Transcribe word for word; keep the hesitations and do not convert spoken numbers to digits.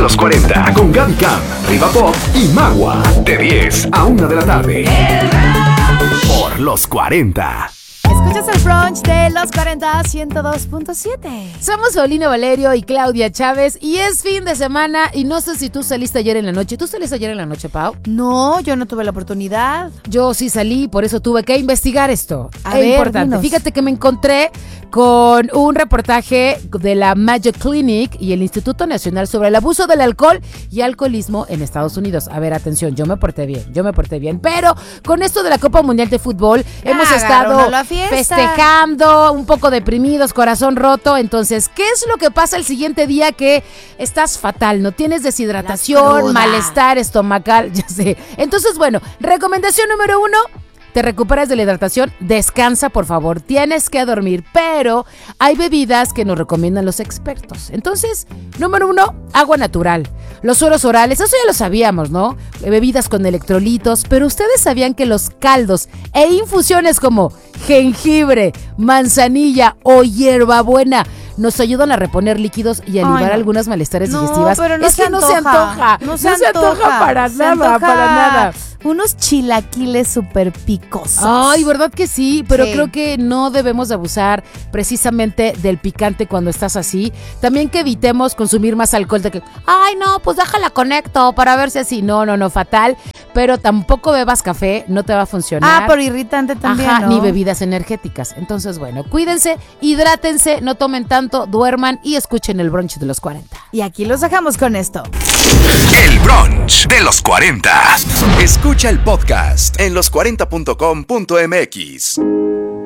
los cuarenta con Gaby Cam, Riva Pop y Magua. De diez a una de la tarde. Por los cuarenta. Escuchas el brunch de los cuarenta, ciento dos punto siete. Somos Paulina Valerio y Claudia Chávez y es fin de semana y no sé si tú saliste ayer en la noche. ¿Tú saliste ayer en la noche, Pau? No, yo no tuve la oportunidad. Yo sí salí, por eso tuve que investigar esto. A es ver, importante. dinos. Fíjate que me encontré con un reportaje de la Mayo Clinic y el Instituto Nacional sobre el abuso del alcohol y alcoholismo en Estados Unidos. A ver, atención, yo me porté bien, yo me porté bien, pero con esto de la Copa Mundial de Fútbol hemos Agarraron estado a la fiesta. festejando, un poco deprimidos, corazón roto. Entonces, ¿qué es lo que pasa el siguiente día que estás fatal? No tienes La deshidratación, cruda. malestar estomacal, ya sé. Entonces, bueno, recomendación número uno. Te recuperas de la hidratación, descansa por favor, tienes que dormir, pero hay bebidas que nos recomiendan los expertos. Entonces, número uno, agua natural, los sueros orales, eso ya lo sabíamos, ¿no? Bebidas con electrolitos, pero ustedes sabían que los caldos e infusiones como jengibre, manzanilla o hierbabuena nos ayudan a reponer líquidos y a aliviar Ay, no. algunas malestares No, digestivas. pero no es se que no se antoja, No se antoja para se nada, antoja para nada. Unos chilaquiles súper picosos. Ay, ¿verdad que sí? Pero Sí. creo que no debemos de abusar precisamente del picante cuando estás así. También que evitemos consumir más alcohol de que, ay, no, pues déjala conecto para ver si así. No, no, no, fatal. Pero tampoco bebas café, no te va a funcionar. Ah, pero irritante también, Ajá, ¿no? ni bebidas energéticas. Entonces, bueno, cuídense, hidrátense, no tomen tanto, duerman y escuchen el brunch de los cuarenta. Y aquí los dejamos con esto. El brunch de los cuarenta. Escucha el podcast en los cuarenta punto com punto m x.